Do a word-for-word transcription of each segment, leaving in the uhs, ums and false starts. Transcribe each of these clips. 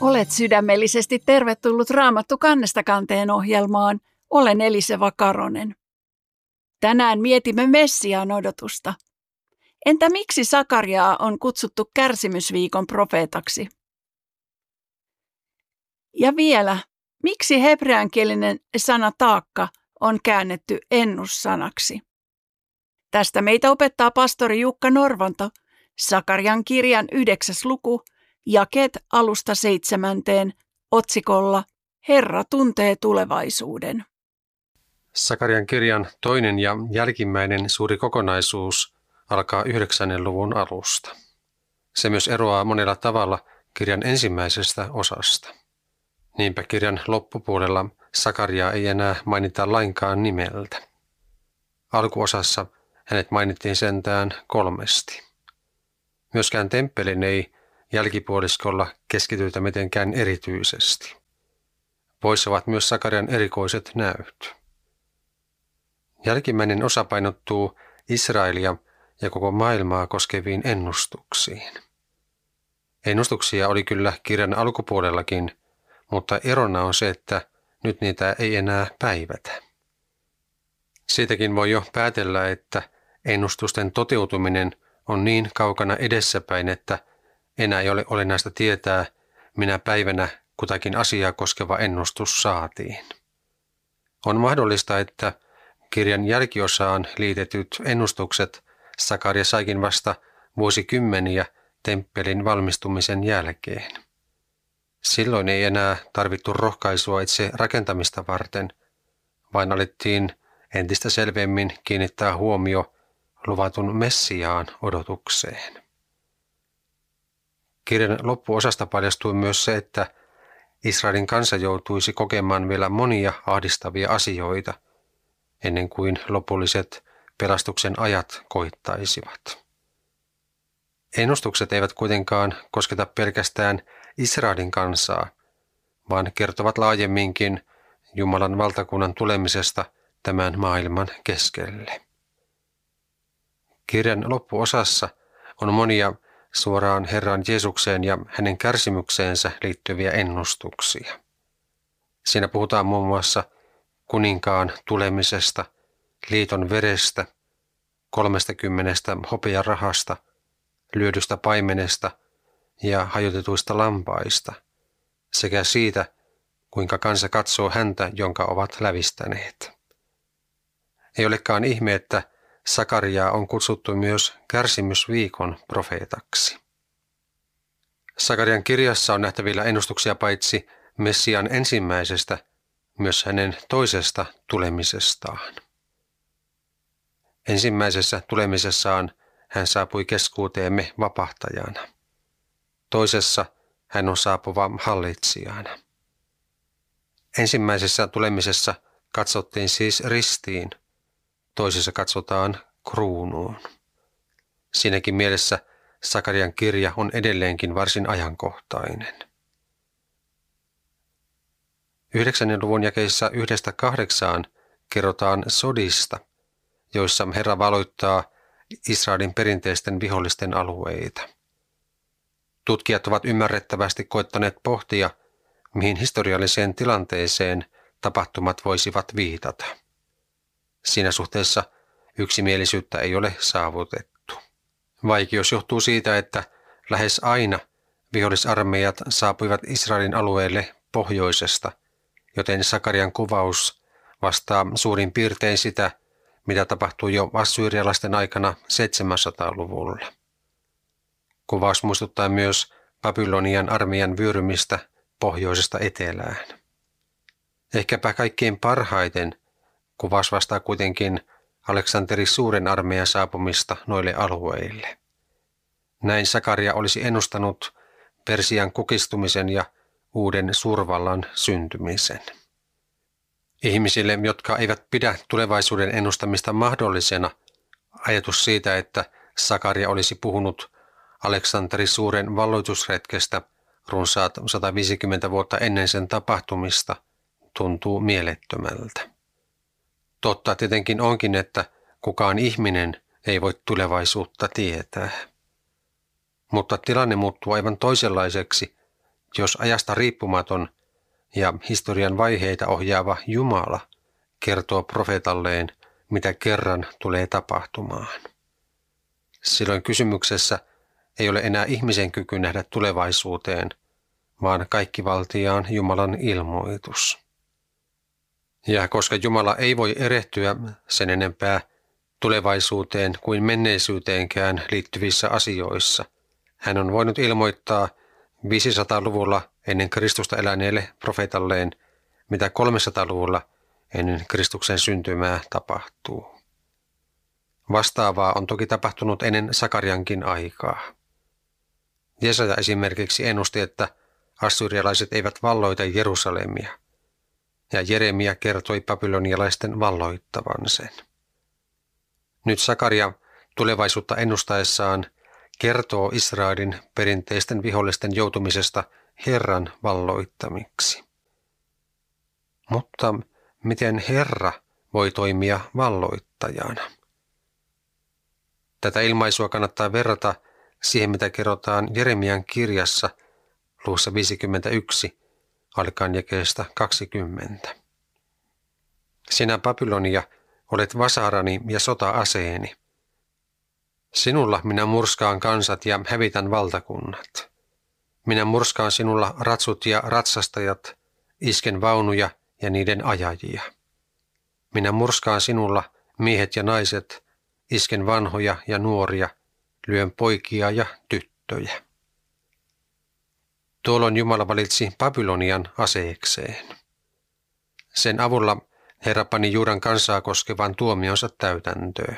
Olet sydämellisesti tervetullut Raamattu kannesta kanteen ohjelmaan. Olen Eliseva Karonen. Tänään mietimme Messiaan odotusta. Entä miksi Sakariaa on kutsuttu kärsimysviikon profeetaksi? Ja vielä, miksi hebreankielinen sana taakka on käännetty ennussanaksi? Tästä meitä opettaa pastori Jukka Norvanto, Sakarian kirjan yhdeksäs luku, jakeet alusta seitsemänteen, otsikolla Herra tuntee tulevaisuuden. Sakarian kirjan toinen ja jälkimmäinen suuri kokonaisuus alkaa yhdeksännen luvun alusta. Se myös eroaa monella tavalla kirjan ensimmäisestä osasta. Niinpä kirjan loppupuolella Sakariaa ei enää mainita lainkaan nimeltä. Alkuosassa hänet mainittiin sentään kolmesti. Myöskään temppelin ei jälkipuoliskolla keskitytä mitenkään erityisesti. Poissa ovat myös Sakarian erikoiset näyt. Jälkimmäinen osa painottuu Israelia ja koko maailmaa koskeviin ennustuksiin. Ennustuksia oli kyllä kirjan alkupuolellakin, mutta erona on se, että nyt niitä ei enää päivätä. Siitäkin voi jo päätellä, että ennustusten toteutuminen on niin kaukana edessäpäin, että enää ei ole olennaista tietää, minä päivänä kutakin asiaa koskeva ennustus saatiin. On mahdollista, että kirjan jälkiosaan liitetyt ennustukset Sakaria saikin vasta vuosikymmeniä temppelin valmistumisen jälkeen. Silloin ei enää tarvittu rohkaisua itse rakentamista varten, vaan alettiin entistä selvemmin kiinnittää huomio luvatun Messiaan odotukseen. Kirjan loppuosasta paljastui myös se, että Israelin kansa joutuisi kokemaan vielä monia ahdistavia asioita, ennen kuin lopulliset pelastuksen ajat koittaisivat. Ennustukset eivät kuitenkaan kosketa pelkästään Israelin kansaa, vaan kertovat laajemminkin Jumalan valtakunnan tulemisesta tämän maailman keskelle. Kirjan loppuosassa on monia suoraan Herran Jeesukseen ja hänen kärsimykseensä liittyviä ennustuksia. Siinä puhutaan muun muassa kuninkaan tulemisesta, liiton verestä, kolmestakymmenestä hopearahasta, lyödystä paimenesta ja hajotetuista lampaista, sekä siitä, kuinka kansa katsoo häntä, jonka ovat lävistäneet. Ei olekaan ihme, että Sakariaa on kutsuttu myös kärsimysviikon profeetaksi. Sakarian kirjassa on nähtävillä ennustuksia paitsi Messiaan ensimmäisestä, myös hänen toisesta tulemisestaan. Ensimmäisessä tulemisessaan hän saapui keskuuteemme vapahtajana. Toisessa hän on saapuva hallitsijana. Ensimmäisessä tulemisessa katsottiin siis ristiin, toisessa katsotaan kruunuun. Siinäkin mielessä Sakarian kirja on edelleenkin varsin ajankohtainen. Yhdeksännen luvun jakeissa yhdestä kahdeksaan kerrotaan sodista, joissa Herra valoittaa Israelin perinteisten vihollisten alueita. Tutkijat ovat ymmärrettävästi koettaneet pohtia, mihin historialliseen tilanteeseen tapahtumat voisivat viitata. Siinä suhteessa yksimielisyyttä ei ole saavutettu. Vaikeus johtuu siitä, että lähes aina vihollisarmeijat saapuivat Israelin alueelle pohjoisesta, joten Sakarian kuvaus vastaa suurin piirtein sitä, mitä tapahtui jo assyrialaisten aikana seitsemänsataa-luvulla. Kuvaus muistuttaa myös Babylonian armeijan vyörymistä pohjoisesta etelään. Ehkäpä kaikkein parhaiten kuvaus vastaa kuitenkin Aleksanteri suuren armeijan saapumista noille alueille. Näin Sakaria olisi ennustanut Persian kukistumisen ja uuden suurvallan syntymisen. Ihmisille, jotka eivät pidä tulevaisuuden ennustamista mahdollisena, ajatus siitä, että Sakaria olisi puhunut Aleksanteri suuren valloitusretkestä runsaat sata viisikymmentä vuotta ennen sen tapahtumista, tuntuu mielettömältä. Totta tietenkin onkin, että kukaan ihminen ei voi tulevaisuutta tietää. Mutta tilanne muuttuu aivan toisenlaiseksi, jos ajasta riippumaton ja historian vaiheita ohjaava Jumala kertoo profeetalleen, mitä kerran tulee tapahtumaan. Silloin kysymyksessä ei ole enää ihmisen kyky nähdä tulevaisuuteen, vaan kaikkivaltiaan Jumalan ilmoitus. Ja koska Jumala ei voi erehtyä sen enempää tulevaisuuteen kuin menneisyyteenkään liittyvissä asioissa, hän on voinut ilmoittaa viisisataaluvulla ennen Kristusta eläneelle profeetalleen, mitä kolmesataaluvulla ennen Kristuksen syntymää tapahtuu. Vastaavaa on toki tapahtunut ennen Sakariankin aikaa. Jesaja esimerkiksi ennusti, että assyrialaiset eivät valloita Jerusalemia, ja Jeremia kertoi babylonialaisten valloittavan sen. Nyt Sakaria tulevaisuutta ennustaessaan kertoo Israelin perinteisten vihollisten joutumisesta Herran valloittamiksi. Mutta miten Herra voi toimia valloittajana? Tätä ilmaisua kannattaa verrata siihen, mitä kerrotaan Jeremian kirjassa luvussa viisikymmentäyksi, alkaen jakeesta kaksikymmentä. Sinä Babylonia olet vasarani ja sota-aseeni. Sinulla minä murskaan kansat ja hävitän valtakunnat. Minä murskaan sinulla ratsut ja ratsastajat, isken vaunuja ja niiden ajajia. Minä murskaan sinulla miehet ja naiset, isken vanhoja ja nuoria, lyön poikia ja tyttöjä. Tuolloin Jumala valitsi Babylonian aseekseen. Sen avulla Herra pani Juudan kansaa koskevan tuomionsa täytäntöön.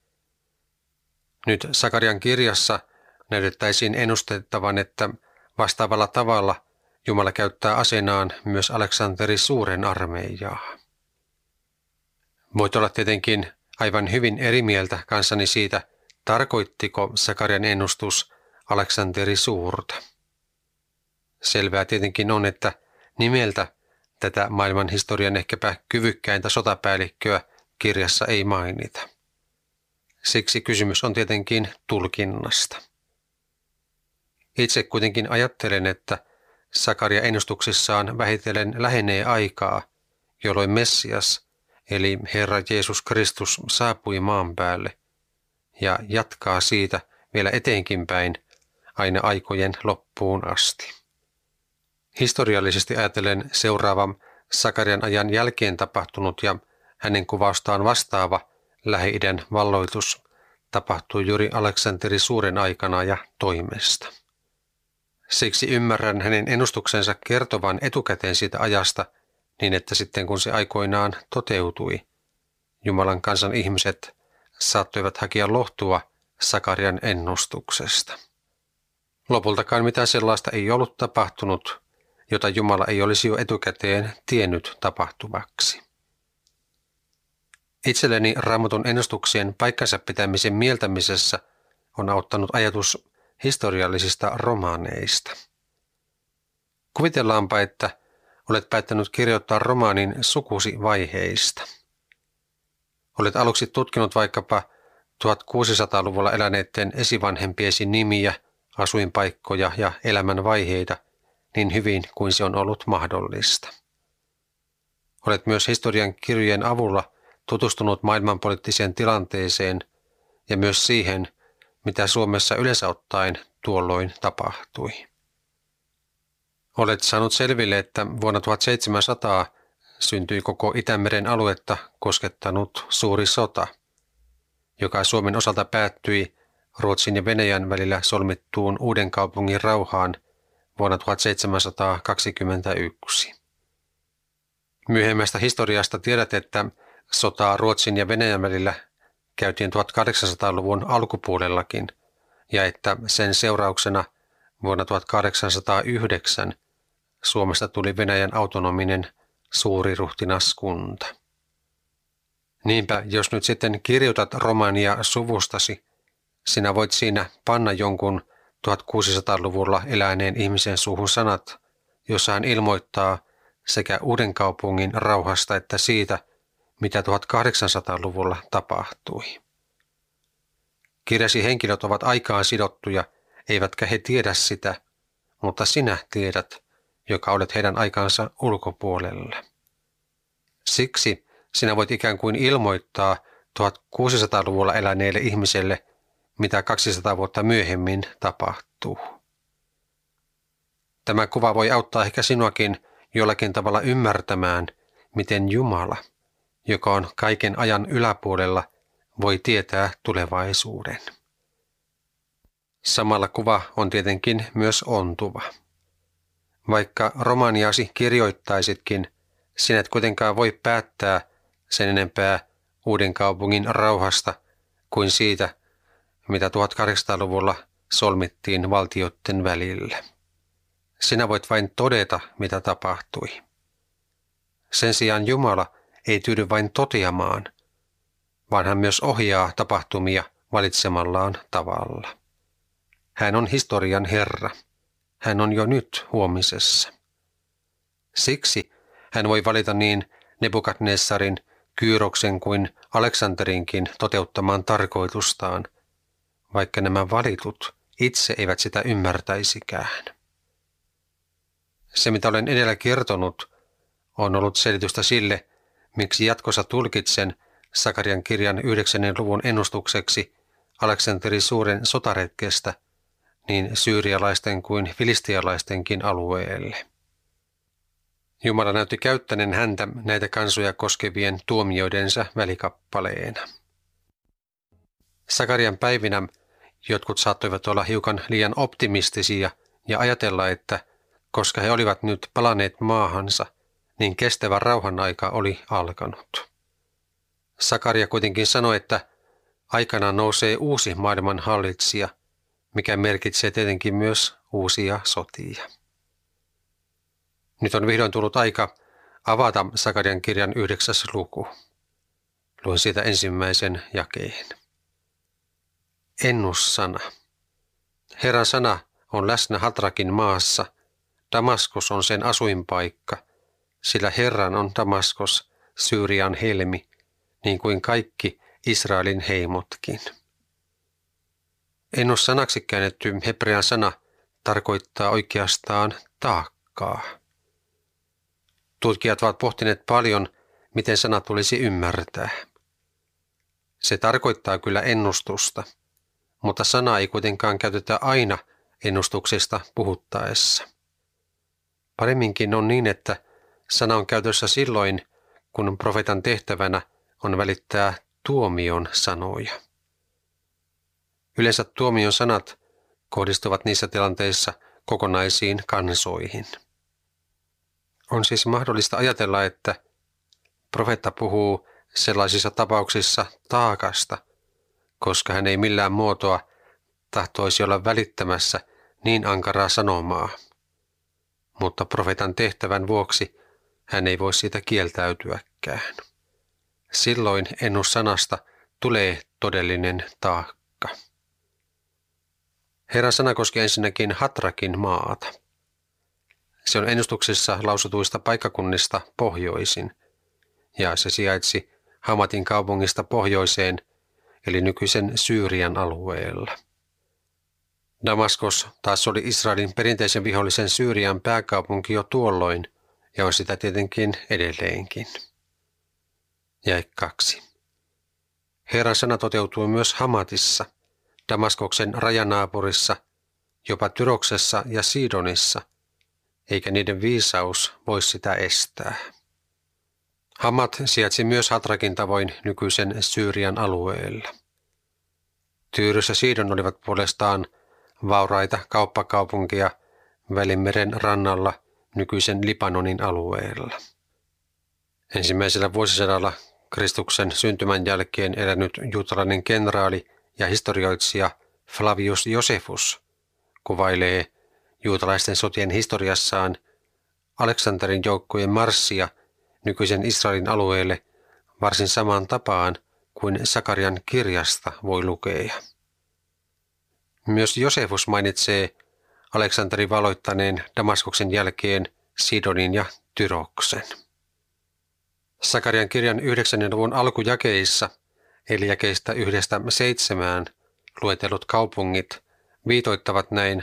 Nyt Sakarian kirjassa näytettäisiin ennustettavan, että vastaavalla tavalla Jumala käyttää aseenaan myös Aleksanteri suuren armeijaa. Voit olla tietenkin aivan hyvin eri mieltä kanssani siitä, tarkoittiko Sakarian ennustus Aleksanteri suurta. Selvää tietenkin on, että nimeltä tätä maailman historian ehkäpä kyvykkäintä sotapäällikköä kirjassa ei mainita. Siksi kysymys on tietenkin tulkinnasta. Itse kuitenkin ajattelen, että Sakaria ennustuksissaan vähitellen lähenee aikaa, jolloin Messias, eli Herra Jeesus Kristus, saapui maan päälle ja jatkaa siitä vielä eteenkin päin aina aikojen loppuun asti. Historiallisesti ajatellen seuraava Sakarian ajan jälkeen tapahtunut ja hänen kuvaustaan vastaava Lähi-idän valloitus tapahtui juuri Aleksanteri suuren aikana ja toimesta. Siksi ymmärrän hänen ennustuksensa kertovan etukäteen siitä ajasta niin, että sitten kun se aikoinaan toteutui, Jumalan kansan ihmiset saattoivat hakea lohtua Sakarian ennustuksesta. Lopultakaan mitään sellaista ei ollut tapahtunut, jota Jumala ei olisi jo etukäteen tiennyt tapahtuvaksi. Itselleni Raamatun ennustuksien paikkansa pitämisen mieltämisessä on auttanut ajatus historiallisista romaaneista. Kuvitellaanpa, että olet päättänyt kirjoittaa romaanin sukusi vaiheista. Olet aluksi tutkinut vaikkapa tuhatkuusisataaluvulla eläneiden esivanhempiesi nimiä, asuinpaikkoja ja elämänvaiheita niin hyvin kuin se on ollut mahdollista. Olet myös historian kirjojen avulla tutustunut maailmanpoliittiseen tilanteeseen ja myös siihen, mitä Suomessa yleensä ottaen tuolloin tapahtui. Olet saanut selville, että vuonna tuhatseitsemänsataa syntyi koko Itämeren aluetta koskettanut suuri sota, joka Suomen osalta päättyi Ruotsin ja Venäjän välillä solmittuun Uudenkaupungin rauhaan vuonna tuhatseitsemänsataakaksikymmentäyksi. Myöhemmästä historiasta tiedät, että sotaa Ruotsin ja Venäjän välillä käytiin tuhatkahdeksansataaluvun alkupuolellakin ja että sen seurauksena vuonna tuhatkahdeksansataayhdeksän Suomesta tuli Venäjän autonominen suuriruhtinaskunta. Niinpä, jos nyt sitten kirjoitat romaania suvustasi, sinä voit siinä panna jonkun tuhatkuusisataaluvulla eläneen ihmisen suuhun sanat, jossa hän ilmoittaa sekä Uudenkaupungin rauhasta että siitä, mitä tuhatkahdeksansataaluvulla tapahtui. Kirjasi henkilöt ovat aikaan sidottuja, eivätkä he tiedä sitä, mutta sinä tiedät, joka olet heidän aikansa ulkopuolella. Siksi sinä voit ikään kuin ilmoittaa tuhatkuusisataaluvulla eläneille ihmiselle, mitä kaksisataa vuotta myöhemmin tapahtuu. Tämä kuva voi auttaa ehkä sinuakin jollakin tavalla ymmärtämään, miten Jumala, joka on kaiken ajan yläpuolella, voi tietää tulevaisuuden. Samalla kuva on tietenkin myös ontuva. Vaikka romaaniasi kirjoittaisitkin, sinä et kuitenkaan voi päättää sen enempää Uudenkaupungin rauhasta kuin siitä, mitä tuhatkahdeksansataaluvulla solmittiin valtioiden välillä. Sinä voit vain todeta, mitä tapahtui. Sen sijaan Jumala ei tyydy vain toteamaan, vaan hän myös ohjaa tapahtumia valitsemallaan tavalla. Hän on historian Herra. Hän on jo nyt huomisessa. Siksi hän voi valita niin Nebukadnessarin, Kyyroksen kuin Aleksanterinkin toteuttamaan tarkoitustaan, vaikka nämä valitut itse eivät sitä ymmärtäisikään. Se, mitä olen edellä kertonut, on ollut selitystä sille, miksi jatkossa tulkitsen Sakarian kirjan yhdeksännen luvun ennustukseksi Aleksanterin suuren sotaretkestä niin syyrialaisten kuin filistialaistenkin alueelle. Jumala näytti käyttäneen häntä näitä kansoja koskevien tuomioidensa välikappaleena. Sakarian päivinä jotkut saattoivat olla hiukan liian optimistisia ja ajatella, että koska he olivat nyt palanneet maahansa, niin kestävä rauhan aika oli alkanut. Sakaria kuitenkin sanoi, että aikanaan nousee uusi maailman hallitsija, mikä merkitsee tietenkin myös uusia sotia. Nyt on vihdoin tullut aika avata Sakarian kirjan yhdeksäs luku. Luen siitä ensimmäisen jakeen. Ennussana. Herran sana on läsnä Hatrakin maassa. Damaskus on sen asuinpaikka, sillä Herran on Damaskos, Syyrian helmi, niin kuin kaikki Israelin heimotkin. Ennussanaksi käännetty hebrean sana tarkoittaa oikeastaan taakkaa. Tutkijat ovat pohtineet paljon, miten sana tulisi ymmärtää. Se tarkoittaa kyllä ennustusta, mutta sanaa ei kuitenkaan käytetä aina ennustuksista puhuttaessa. Paremminkin on niin, että sana on käytössä silloin, kun profeetan tehtävänä on välittää tuomion sanoja. Yleensä tuomion sanat kohdistuvat niissä tilanteissa kokonaisiin kansoihin. On siis mahdollista ajatella, että profeetta puhuu sellaisissa tapauksissa taakasta, koska hän ei millään muotoa tahtoisi olla välittämässä niin ankaraa sanomaa. Mutta profeetan tehtävän vuoksi hän ei voi siitä kieltäytyäkään. Silloin ennussanasta tulee todellinen taakka. Herran sana koskee ensinnäkin Hatrakin maata. Se on ennustuksessa lausutuista paikkakunnista pohjoisin, ja se sijaitsi Hamatin kaupungista pohjoiseen, eli nykyisen Syyrian alueella. Damaskos taas oli Israelin perinteisen vihollisen Syyrian pääkaupunki jo tuolloin, ja on sitä tietenkin edelleenkin. Jae kaksi. Herran sana toteutui myös Hamatissa, Damaskoksen rajanaapurissa, jopa Tyroksessa ja Sidonissa, eikä niiden viisaus voi sitä estää. Hamat sijaitsi myös Hatrakin tavoin nykyisen Syyrian alueella. Tyyrys ja Sidon olivat puolestaan vauraita kauppakaupunkia Välimeren rannalla nykyisen Libanonin alueella. Ensimmäisellä vuosisadalla Kristuksen syntymän jälkeen elänyt juutalainen kenraali ja historioitsija Flavius Josephus kuvailee juutalaisten sotien historiassaan Aleksanterin joukkojen marssia nykyisen Israelin alueelle varsin samaan tapaan kuin Sakarian kirjasta voi lukea. Myös Josefus mainitsee Aleksanterin valoittaneen Damaskoksen jälkeen Sidonin ja Tyroksen. Sakarian kirjan yhdeksännen luvun alkujakeissa, eli jakeista yhdestä seitsemään, luetellut kaupungit viitoittavat näin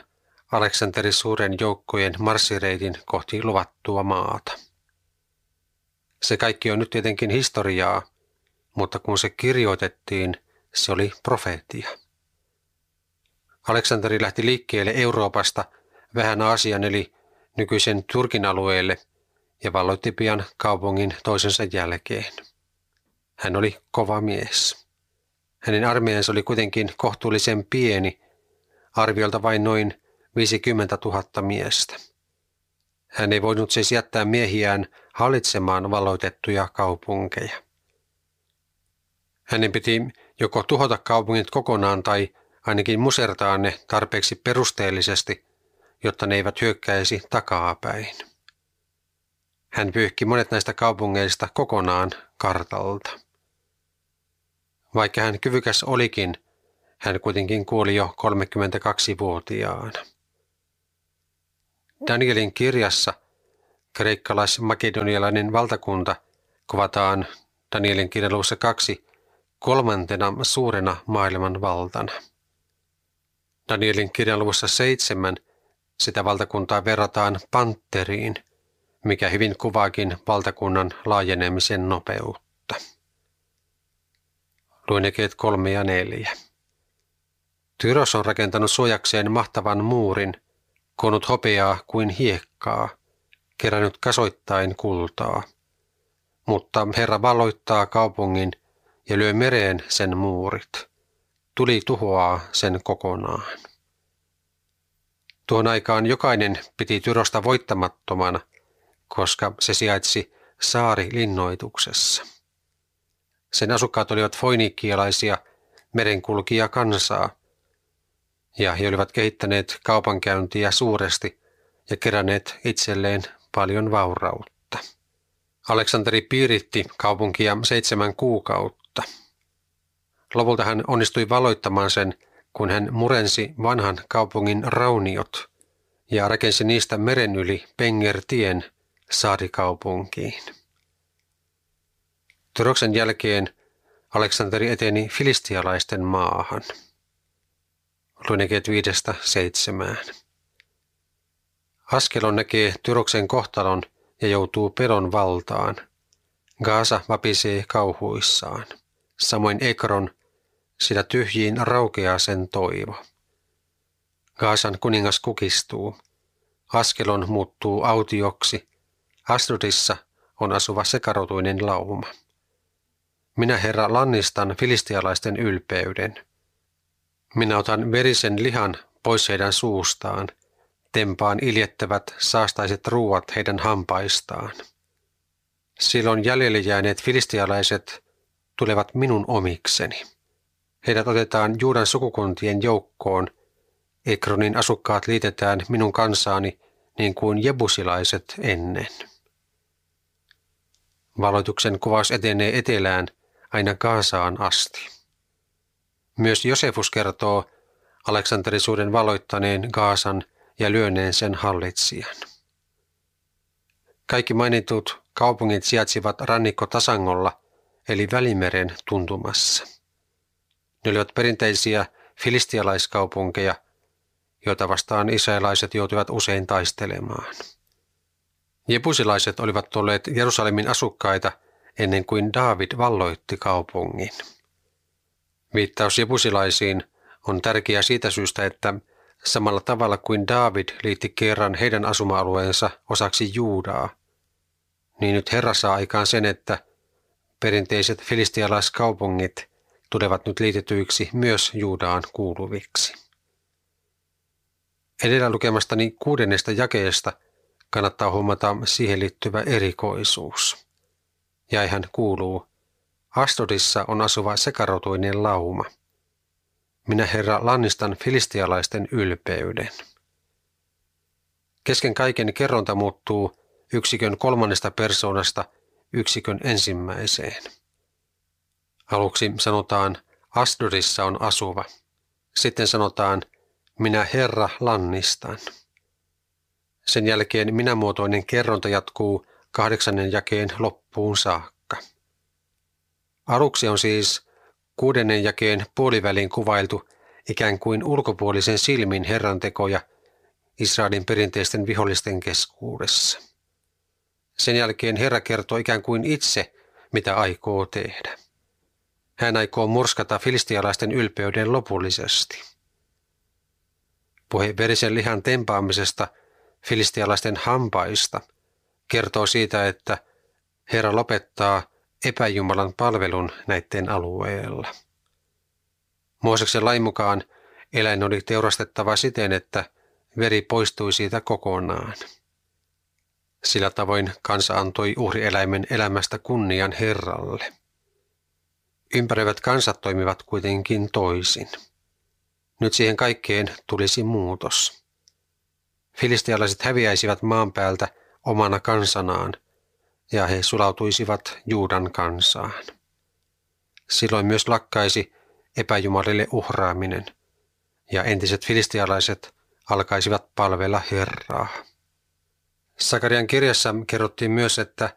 Aleksanterin suuren joukkojen marssireitin kohti luvattua maata. Se kaikki on nyt tietenkin historiaa, mutta kun se kirjoitettiin, se oli profeetia. Aleksanteri lähti liikkeelle Euroopasta vähän Aasian eli nykyisen Turkin alueelle ja valloitti pian kaupungin toisensa jälkeen. Hän oli kova mies. Hänen armeijansa oli kuitenkin kohtuullisen pieni, arviolta vain noin viisikymmentätuhatta miestä. Hän ei voinut siis jättää miehiään hallitsemaan valloitettuja kaupunkeja. Hänen piti joko tuhota kaupungit kokonaan tai ainakin musertaa ne tarpeeksi perusteellisesti, jotta ne eivät hyökkäisi takaapäin. Hän pyyhki monet näistä kaupungeista kokonaan kartalta. Vaikka hän kyvykäs olikin, hän kuitenkin kuoli jo kolmekymmentäkaksivuotiaana. Danielin kirjassa kreikkalais-makedonialainen valtakunta kuvataan Danielin kirjan luvussa kaksi kolmantena suurena maailman valtana. Danielin kirjan luvussa seitsemän sitä valtakuntaa verrataan pantteriin, mikä hyvin kuvaakin valtakunnan laajenemisen nopeutta. Luin jakeet kolme ja neljä. Tyros on rakentanut suojakseen mahtavan muurin, koonnut hopeaa kuin hiekkaa, kerännyt kasoittain kultaa. Mutta Herra valloittaa kaupungin ja lyö mereen sen muurit. Tuli tuhoaa sen kokonaan. Tuon aikaan jokainen piti Tyrosta voittamattomana, koska se sijaitsi saarilinnoituksessa. Sen asukkaat olivat foiniikkialaisia merenkulkija kansaa, ja he olivat kehittäneet kaupankäyntiä suuresti ja keränneet itselleen paljon vaurautta. Aleksanteri piiritti kaupunkia seitsemän kuukautta. Lopulta hän onnistui valloittamaan sen, kun hän murensi vanhan kaupungin rauniot ja rakensi niistä meren yli Pengertien saarikaupunkiin. Tyroksen jälkeen Aleksanteri eteni filistialaisten maahan. Luin jakeet viidestä seitsemään. Askelon näkee Tyroksen kohtalon ja joutuu pelon valtaan. Gaasa vapisee kauhuissaan. Samoin Ekron, sillä tyhjiin raukeaa sen toivo. Gaasan kuningas kukistuu. Askelon muuttuu autioksi. Asdodissa on asuva sekarotuinen lauma. Minä, Herra, lannistan filistialaisten ylpeyden. Minä otan verisen lihan pois heidän suustaan, tempaan iljettävät saastaiset ruuat heidän hampaistaan. Silloin jäljelle jääneet filistialaiset tulevat minun omikseni. Heidät otetaan Juudan sukukuntien joukkoon. Ekronin asukkaat liitetään minun kansaani niin kuin jebusilaiset ennen. Valloituksen kuvaus etenee etelään aina Gaasaan asti. Myös Josefus kertoo Aleksanterisuuden valloittaneen Gaasan ja lyöneen sen hallitsijan. Kaikki mainitut kaupungit sijaitsivat rannikkotasangolla eli Välimeren tuntumassa. Ne olivat perinteisiä filistialaiskaupunkeja, joita vastaan israelaiset joutuivat usein taistelemaan. Jebusilaiset olivat olleet Jerusalemin asukkaita ennen kuin Daavid valloitti kaupungin. Viittaus jebusilaisiin on tärkeä siitä syystä, että samalla tavalla kuin Daavid liitti kerran heidän asuma-alueensa osaksi Juudaa, niin nyt Herra saa aikaan sen, että perinteiset filistialaiskaupungit tulevat nyt liitetyiksi myös Juudaan kuuluviksi. Edellä lukemastani kuudennesta jakeesta kannattaa huomata siihen liittyvä erikoisuus. Jäihän kuuluu, Asdodissa on asuva sekarotuinen lauma. Minä, Herra, lannistan filistialaisten ylpeyden. Kesken kaiken kerronta muuttuu yksikön kolmannesta persoonasta yksikön ensimmäiseen. Aluksi sanotaan, Asdodissa on asuva. Sitten sanotaan, minä, Herra, lannistan. Sen jälkeen minämuotoinen kerronta jatkuu kahdeksannen jakeen loppuun saakka. Aluksi on siis kuudennen jakeen puoliväliin kuvailtu ikään kuin ulkopuolisen silmin Herran tekoja, Israelin perinteisten vihollisten keskuudessa. Sen jälkeen Herra kertoo ikään kuin itse, mitä aikoo tehdä. Hän aikoo murskata filistialaisten ylpeyden lopullisesti. Puhe verisen lihan tempaamisesta filistialaisten hampaista kertoo siitä, että Herra lopettaa epäjumalan palvelun näiden alueella. Mooseksen lain mukaan eläin oli teurastettava siten, että veri poistui siitä kokonaan. Sillä tavoin kansa antoi uhrieläimen elämästä kunnian Herralle. Ympäröivät kansat toimivat kuitenkin toisin. Nyt siihen kaikkeen tulisi muutos. Filistialaiset häviäisivät maan päältä omana kansanaan, ja he sulautuisivat Juudan kansaan. Silloin myös lakkaisi epäjumalille uhraaminen, ja entiset filistialaiset alkaisivat palvella Herraa. Sakarian kirjassa kerrottiin myös, että